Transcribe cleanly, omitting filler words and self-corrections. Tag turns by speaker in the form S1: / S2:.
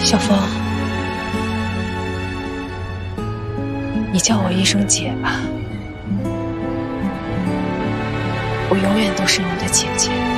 S1: 小峰，你叫我一声姐吧，我永远都是你的姐姐。